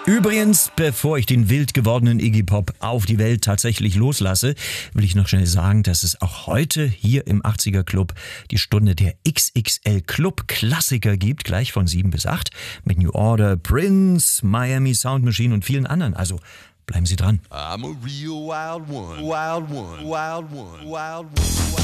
Übrigens, bevor ich den wild gewordenen Iggy Pop auf die Welt tatsächlich loslasse, will ich noch schnell sagen, dass es auch heute hier im 80er Club die Stunde der XXL Club Klassiker gibt, gleich von 7 bis 8, mit New Order, Prince, Miami Sound Machine und vielen anderen. Also bleiben Sie dran. I'm a real wild one, wild one, wild one, wild one.